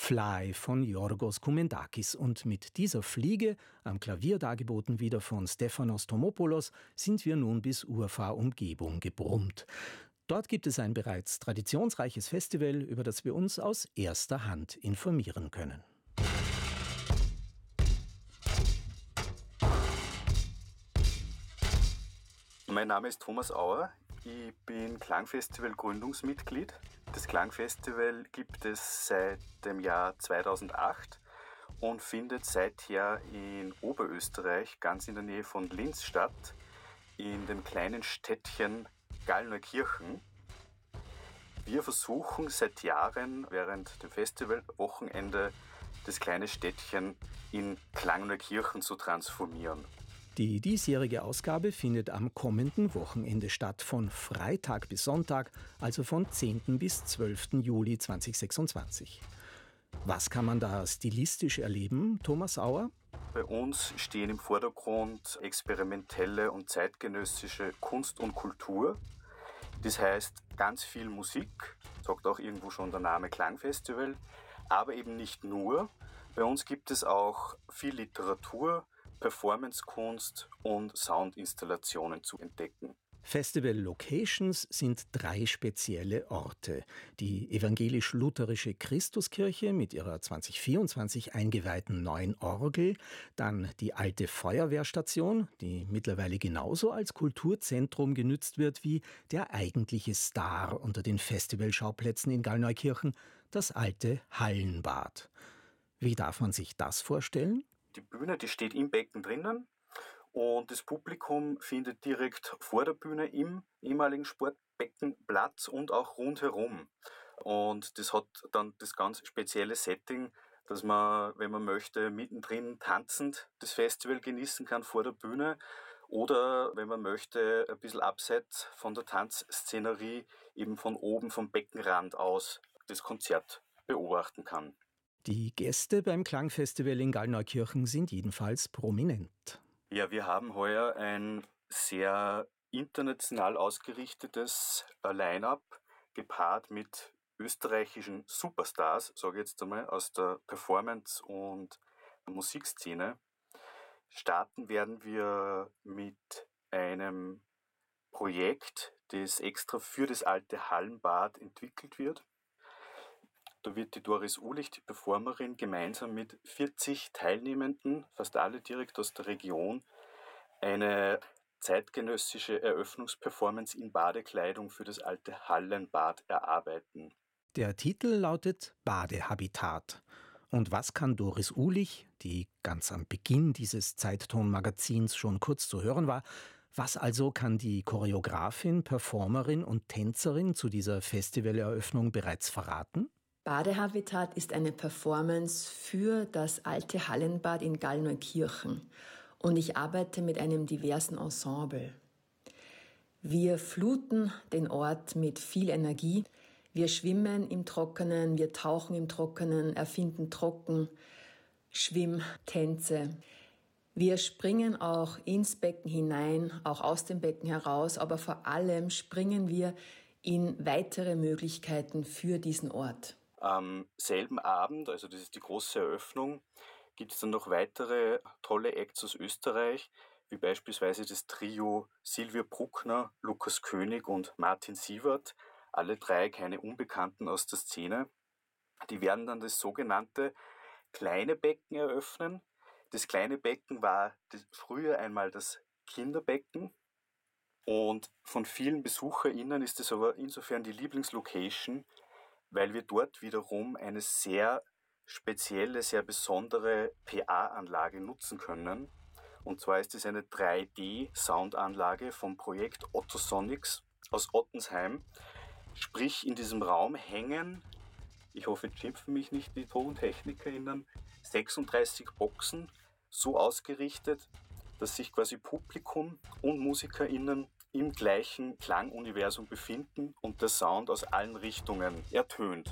Fly von Yorgos Koumendakis. Und mit dieser Fliege, am Klavier dargeboten wieder von Stefanos Tomopoulos, sind wir nun bis Urfahr-Umgebung gebrummt. Dort gibt es ein bereits traditionsreiches Festival, über das wir uns aus erster Hand informieren können. Mein Name ist Thomas Auer. Ich bin Klangfestival-Gründungsmitglied. Das Klangfestival gibt es seit dem Jahr 2008 und findet seither in Oberösterreich, ganz in der Nähe von Linz statt, in dem kleinen Städtchen Gallneukirchen. Wir versuchen seit Jahren während dem Festivalwochenende das kleine Städtchen in Klangneukirchen zu transformieren. Die diesjährige Ausgabe findet am kommenden Wochenende statt, von Freitag bis Sonntag, also von 10. bis 12. Juli 2026. Was kann man da stilistisch erleben, Thomas Auer? Bei uns stehen im Vordergrund experimentelle und zeitgenössische Kunst und Kultur. Das heißt ganz viel Musik, sagt auch irgendwo schon der Name Klangfestival, aber eben nicht nur. Bei uns gibt es auch viel Literatur, Performancekunst und Soundinstallationen zu entdecken. Festival-Locations sind 3 spezielle Orte. Die evangelisch-lutherische Christuskirche mit ihrer 2024 eingeweihten neuen Orgel, dann die alte Feuerwehrstation, die mittlerweile genauso als Kulturzentrum genützt wird wie der eigentliche Star unter den Festivalschauplätzen in Gallneukirchen, das alte Hallenbad. Wie darf man sich das vorstellen? Die Bühne, die steht im Becken drinnen und das Publikum findet direkt vor der Bühne im ehemaligen Sportbecken Platz und auch rundherum. Und das hat dann das ganz spezielle Setting, dass man, wenn man möchte, mittendrin tanzend das Festival genießen kann vor der Bühne oder, wenn man möchte, ein bisschen abseits von der Tanzszenerie eben von oben vom Beckenrand aus das Konzert beobachten kann. Die Gäste beim Klangfestival in Gallneukirchen sind jedenfalls prominent. Ja, wir haben heuer ein sehr international ausgerichtetes Line-up, gepaart mit österreichischen Superstars, sage ich jetzt einmal, aus der Performance- und Musikszene. Starten werden wir mit einem Projekt, das extra für das alte Hallenbad entwickelt wird. Da wird die Doris Uhlich, die Performerin, gemeinsam mit 40 Teilnehmenden, fast alle direkt aus der Region, eine zeitgenössische Eröffnungsperformance in Badekleidung für das alte Hallenbad erarbeiten. Der Titel lautet Badehabitat. Und was kann Doris Uhlich, die ganz am Beginn dieses Zeitton-Magazins schon kurz zu hören war, was also kann die Choreografin, Performerin und Tänzerin zu dieser Festivaleröffnung bereits verraten? Badehabitat ist eine Performance für das alte Hallenbad in Gallneukirchen und ich arbeite mit einem diversen Ensemble. Wir fluten den Ort mit viel Energie. Wir schwimmen im Trockenen, wir tauchen im Trockenen, erfinden Trocken, Schwimmtänze. Wir springen auch ins Becken hinein, auch aus dem Becken heraus, aber vor allem springen wir in weitere Möglichkeiten für diesen Ort. Am selben Abend, also das ist die große Eröffnung, gibt es dann noch weitere tolle Acts aus Österreich, wie beispielsweise das Trio Silvia Bruckner, Lukas König und Martin Sievert, alle 3 keine Unbekannten aus der Szene. Die werden dann das sogenannte kleine Becken eröffnen. Das kleine Becken war früher einmal das Kinderbecken und von vielen BesucherInnen ist es aber insofern die Lieblingslocation, weil wir dort wiederum eine sehr spezielle, sehr besondere PA-Anlage nutzen können. Und zwar ist es eine 3D-Soundanlage vom Projekt Ottosonics aus Ottensheim. Sprich, in diesem Raum hängen, ich hoffe, jetzt schimpfen mich nicht die TontechnikerInnen, 36 Boxen, so ausgerichtet, dass sich quasi Publikum und MusikerInnen im gleichen Klanguniversum befinden und der Sound aus allen Richtungen ertönt.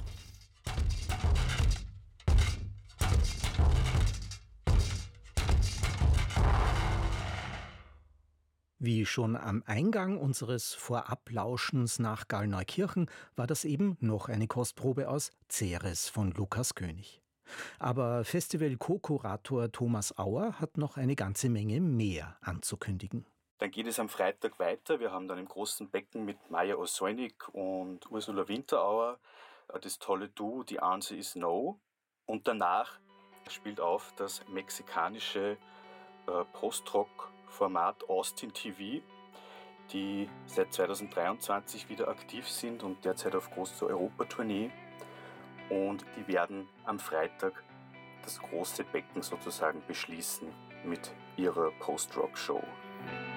Wie schon am Eingang unseres Vorablauschens nach Gallneukirchen war das eben noch eine Kostprobe aus Ceres von Lukas König. Aber Festival-Co-Kurator Thomas Auer hat noch eine ganze Menge mehr anzukündigen. Dann geht es am Freitag weiter. Wir haben dann im großen Becken mit Maja Ossojnik und Ursula Winterauer das tolle Duo The Answer is No. Und danach spielt auf das mexikanische Post-Rock-Format Austin TV, die seit 2023 wieder aktiv sind und derzeit auf großer Europatournee. Und die werden am Freitag das große Becken sozusagen beschließen mit ihrer Post-Rock-Show.